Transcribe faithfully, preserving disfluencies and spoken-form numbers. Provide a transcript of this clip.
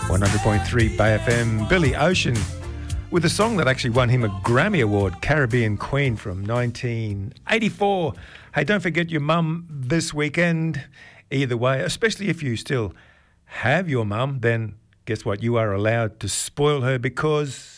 one hundred point three Bay F M. Billy Ocean with a song that actually won him a Grammy Award, Caribbean Queen from nineteen eighty-four. Hey, don't forget your mum this weekend. Either way, especially if you still have your mum, then guess what? You are allowed to spoil her because